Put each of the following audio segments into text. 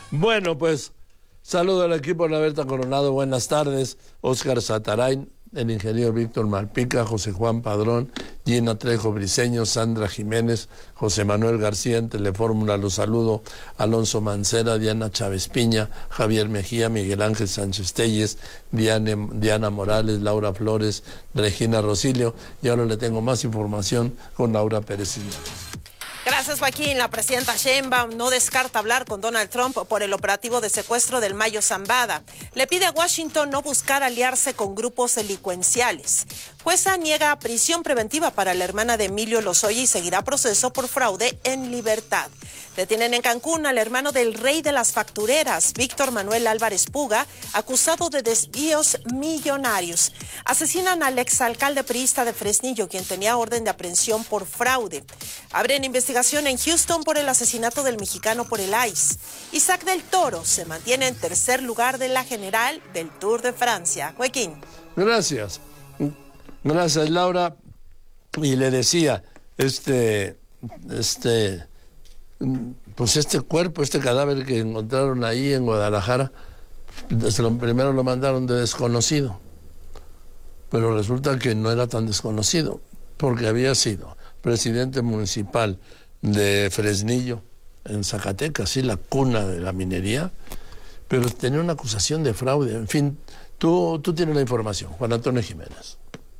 Bueno, pues saludo al equipo de la Berta Coronado, buenas tardes. Óscar Satarain, el ingeniero Víctor Malpica, José Juan Padrón, Gina Trejo Briceño, Sandra Jiménez, José Manuel García en Telefórmula, los saludo, Alonso Mancera, Chávez Piña, Javier Mejía, Miguel Ángel Sánchez Telles, Diana Morales, Laura Flores, Regina Rosilio, y ahora le tengo más información con Laura Pérez Cisneros. Gracias, Joaquín. La presidenta Sheinbaum no descarta hablar con Donald Trump por el operativo de secuestro del Mayo Zambada. Le pide a Washington no buscar aliarse con grupos delincuenciales. Jueza niega prisión preventiva para la hermana de Emilio Lozoya y seguirá proceso por fraude en libertad. Detienen en Cancún al hermano del rey de las factureras, Víctor Manuel Álvarez Puga, acusado de desvíos millonarios. Asesinan al exalcalde priista de Fresnillo, quien tenía orden de aprehensión por fraude. Abren investigación en Houston por el asesinato del mexicano por el ICE. Isaac del Toro se mantiene en tercer lugar de la general del Tour de Francia. Joaquín. Gracias, Laura. Y le decía, pues este cuerpo, este cadáver que encontraron ahí en Guadalajara, primero lo mandaron de desconocido, pero resulta que no era tan desconocido, porque había sido presidente municipal de Fresnillo, en Zacatecas, sí, la cuna de la minería, pero tenía una acusación de fraude. En fin, tú tienes la información, Juan Antonio Jiménez.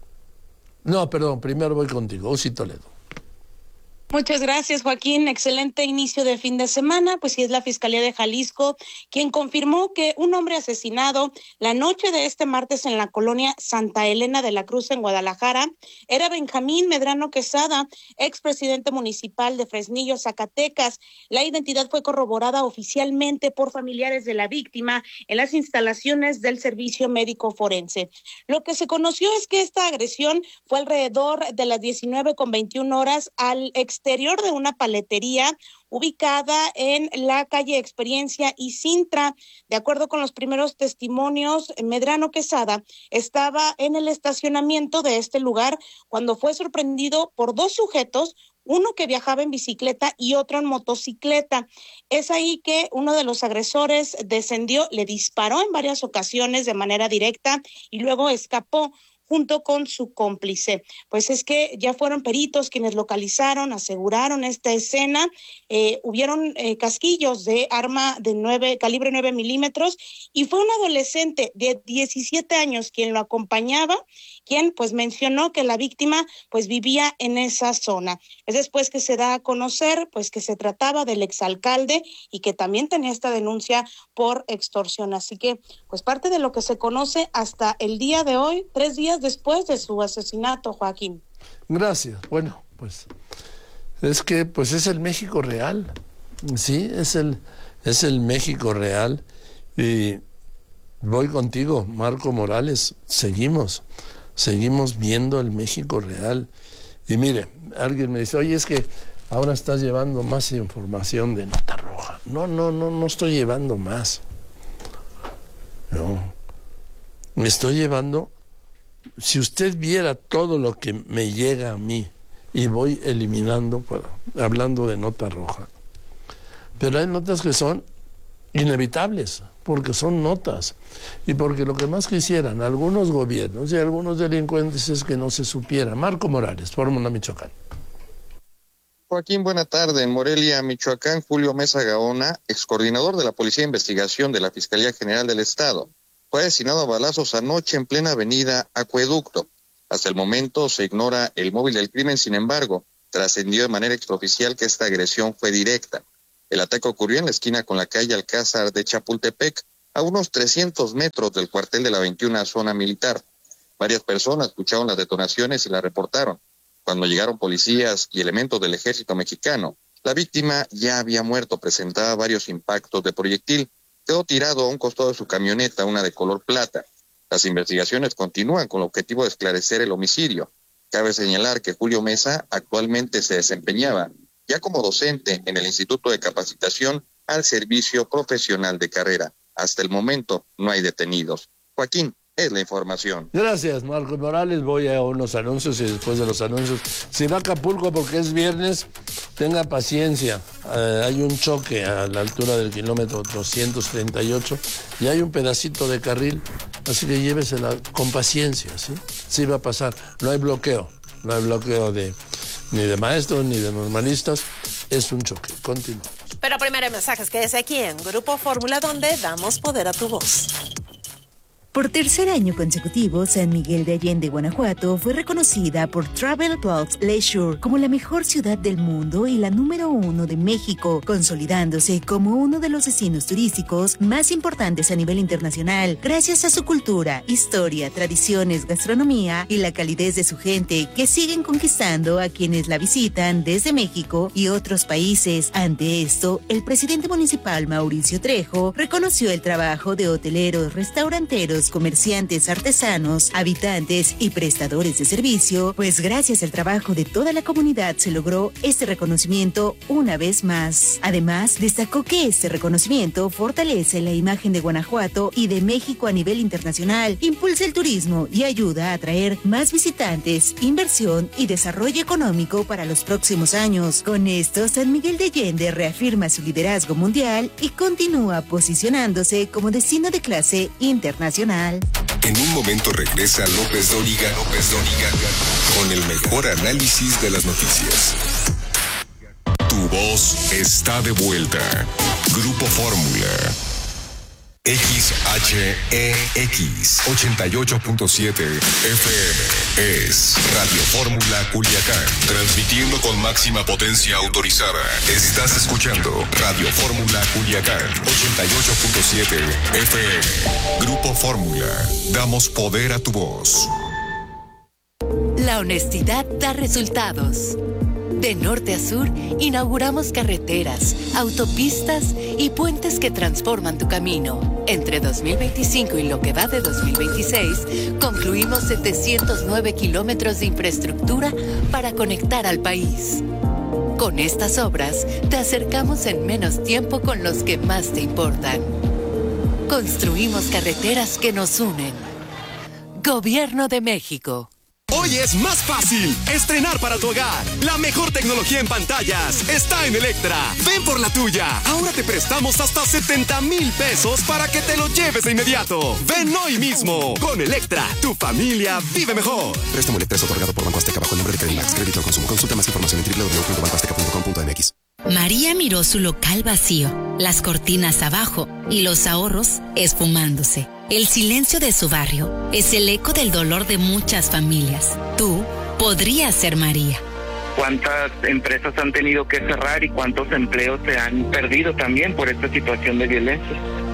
No, perdón, primero voy contigo, Osi Toledo. Muchas gracias, Joaquín. Excelente inicio de fin de semana. Pues sí, es la Fiscalía de Jalisco quien confirmó que un hombre asesinado la noche de este martes en la colonia Santa Elena de la Cruz en Guadalajara era Benjamín Medrano Quesada, expresidente municipal de Fresnillo, Zacatecas. La identidad fue corroborada oficialmente por familiares de la víctima en las instalaciones del Servicio Médico Forense. Lo que se conoció es que esta agresión fue alrededor de las 19:21 al exterior de una paletería ubicada en la calle Experiencia y Sintra. De acuerdo con los primeros testimonios, Medrano Quesada estaba en el estacionamiento de este lugar cuando fue sorprendido por dos sujetos, uno que viajaba en bicicleta y otro en motocicleta. Es ahí que uno de los agresores descendió, le disparó en varias ocasiones de manera directa y luego escapó junto con su cómplice. Pues es que ya fueron peritos quienes localizaron, aseguraron esta escena. Hubieron casquillos de arma de calibre 9 milímetros y fue un adolescente de 17 años quien lo acompañaba, quien pues mencionó que la víctima pues vivía en esa zona. Es después que se da a conocer pues que se trataba del exalcalde y que también tenía esta denuncia por extorsión. Así que pues parte de lo que se conoce hasta el día de hoy, 3 días después de su asesinato, Joaquín. Gracias. Bueno, pues es que pues es el México real. Sí, es el México real. Y voy contigo, Marco Morales. Seguimos viendo el México real. Y mire, alguien me dice, oye, es que ahora estás llevando más información de Nota Roja. No estoy llevando más. No. Me estoy llevando. Si usted viera todo lo que me llega a mí y voy eliminando, hablando de Nota Roja, pero hay notas que son inevitables, porque son notas, y porque lo que más quisieran algunos gobiernos y algunos delincuentes es que no se supiera. Marco Morales, Fórmula Michoacán. Joaquín, buena tarde. En Morelia, Michoacán, Julio Mesa Gaona, excoordinador de la Policía de Investigación de la Fiscalía General del Estado, fue asesinado a balazos anoche en plena avenida Acueducto. Hasta el momento se ignora el móvil del crimen, sin embargo, trascendió de manera extraoficial que esta agresión fue directa. El ataque ocurrió en la esquina con la calle Alcázar de Chapultepec, a unos 300 metros del cuartel de la 21 zona militar. Varias personas escucharon las detonaciones y las reportaron. Cuando llegaron policías y elementos del ejército mexicano, la víctima ya había muerto, presentaba varios impactos de proyectil. Quedó tirado a un costado de su camioneta, una de color plata. Las investigaciones continúan con el objetivo de esclarecer el homicidio. Cabe señalar que Julio Mesa actualmente se desempeñaba ya como docente en el Instituto de Capacitación al Servicio Profesional de Carrera. Hasta el momento no hay detenidos. Joaquín, es la información. Gracias, Marcos Morales. Voy a unos anuncios y después de los anuncios, si va a Acapulco porque es viernes, tenga paciencia. Hay un choque a la altura del kilómetro 238 y hay un pedacito de carril, así que llévesela con paciencia, ¿sí? Sí va a pasar. No hay bloqueo ni de maestros ni de normalistas. Es un choque. Continuamos. Pero primero hay mensajes que es aquí en Grupo Fórmula, donde damos poder a tu voz. Por tercer año consecutivo, San Miguel de Allende, Guanajuato, fue reconocida por Travel Plus Leisure como la mejor ciudad del mundo y la número 1 de México, consolidándose como uno de los destinos turísticos más importantes a nivel internacional, gracias a su cultura, historia, tradiciones, gastronomía y la calidez de su gente, que siguen conquistando a quienes la visitan desde México y otros países. Ante esto, el presidente municipal, Mauricio Trejo, reconoció el trabajo de hoteleros, restauranteros, comerciantes, artesanos, habitantes y prestadores de servicio, pues gracias al trabajo de toda la comunidad se logró este reconocimiento una vez más. Además, destacó que este reconocimiento fortalece la imagen de Guanajuato y de México a nivel internacional, impulsa el turismo y ayuda a atraer más visitantes, inversión y desarrollo económico para los próximos años. Con esto, San Miguel de Allende reafirma su liderazgo mundial y continúa posicionándose como destino de clase internacional. En un momento regresa López Dóriga con el mejor análisis de las noticias. Tu voz está de vuelta. Grupo Fórmula. XHEX 88.7 FM es Radio Fórmula Culiacán, transmitiendo con máxima potencia autorizada. Estás escuchando Radio Fórmula Culiacán 88.7 FM. Grupo Fórmula, damos poder a tu voz. La honestidad da resultados. De norte a sur, inauguramos carreteras, autopistas y puentes que transforman tu camino. Entre 2025 y lo que va de 2026, concluimos 709 kilómetros de infraestructura para conectar al país. Con estas obras, te acercamos en menos tiempo con los que más te importan. Construimos carreteras que nos unen. Gobierno de México. Hoy es más fácil estrenar para tu hogar. La mejor tecnología en pantallas está en Electra. Ven por la tuya. Ahora te prestamos hasta 70,000 pesos para que te lo lleves de inmediato. Ven hoy mismo. Con Electra, tu familia vive mejor. Préstamo Electra es otorgado por Banco Azteca bajo el nombre de Credimax. Crédito al consumo. Consulta más información en www.bancoazteca.com.mx. María miró su local vacío, las cortinas abajo y los ahorros esfumándose. El silencio de su barrio es el eco del dolor de muchas familias. Tú podrías ser María. ¿Cuántas empresas han tenido que cerrar y cuántos empleos se han perdido también por esta situación de violencia?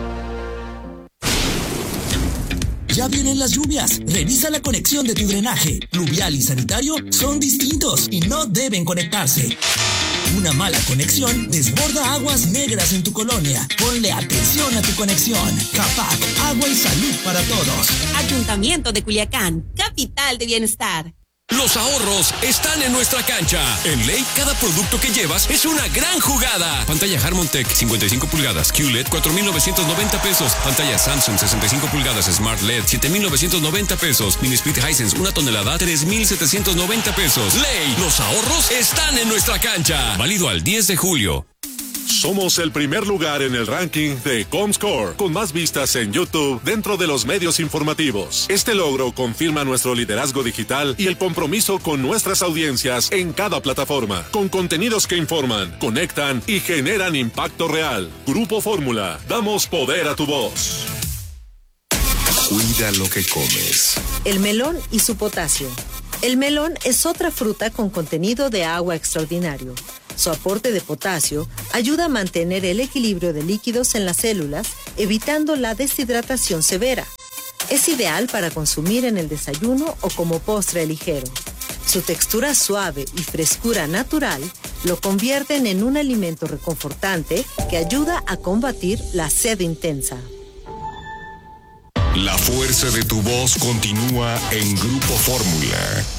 Ya vienen las lluvias. Revisa la conexión de tu drenaje. Pluvial y sanitario son distintos y no deben conectarse. Una mala conexión desborda aguas negras en tu colonia. Ponle atención a tu conexión. CAPAC, agua y salud para todos. Ayuntamiento de Culiacán, capital de bienestar. Los ahorros están en nuestra cancha. En Ley, cada producto que llevas es una gran jugada. Pantalla Harmon Tech 55 pulgadas QLED 4,990 pesos. Pantalla Samsung 65 pulgadas Smart LED 7,990 pesos. Mini Split Hisense 1 tonelada 3,790 pesos. Ley, los ahorros están en nuestra cancha. Válido al 10 de julio. Somos el primer lugar en el ranking de Comscore, con más vistas en YouTube dentro de los medios informativos. Este logro confirma nuestro liderazgo digital y el compromiso con nuestras audiencias en cada plataforma, con contenidos que informan, conectan y generan impacto real. Grupo Fórmula, damos poder a tu voz. Cuida lo que comes. El melón y su potasio. El melón es otra fruta con contenido de agua extraordinario. Su aporte de potasio ayuda a mantener el equilibrio de líquidos en las células, evitando la deshidratación severa. Es ideal para consumir en el desayuno o como postre ligero. Su textura suave y frescura natural lo convierten en un alimento reconfortante que ayuda a combatir la sed intensa. La fuerza de tu voz continúa en Grupo Fórmula.